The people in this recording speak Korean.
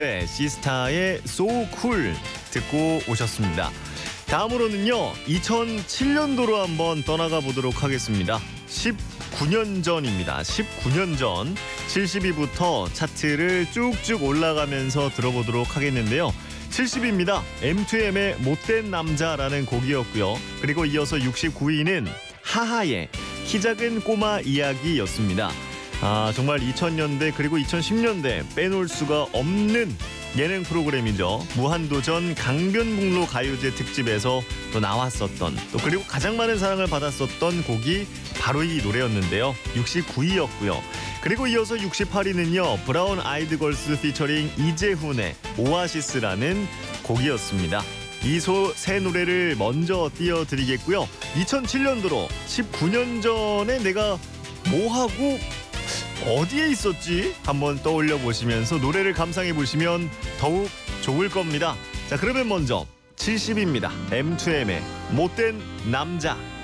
네, 시스타의 So Cool 듣고 오셨습니다. 다음으로는요, 2007년도로 한번 떠나가 보도록 하겠습니다. 19년 전입니다. 19년 전 70위부터 차트를 쭉쭉 올라가면서 들어보도록 하겠는데요. 70위입니다. M2M의 못된 남자라는 곡이었고요. 그리고 이어서 69위는 하하의 키 작은 꼬마 이야기였습니다. 정말 2000년대 그리고 2010년대 빼놓을 수가 없는 예능 프로그램이죠. 무한도전 강변북로 가요제 특집에서 또 나왔었던, 또 그리고 가장 많은 사랑을 받았었던 곡이 바로 이 노래였는데요. 69위였고요. 그리고 이어서 68위는요. 브라운 아이드 걸스 피처링 이재훈의 오아시스라는 곡이었습니다. 이 세 노래를 먼저 띄워드리겠고요. 2007년도로 19년 전에 내가 뭐하고 어디에 있었지? 한번 떠올려 보시면서 노래를 감상해 보시면 더욱 좋을 겁니다. 자, 그러면 먼저 70위입니다. M2M의 못된 남자.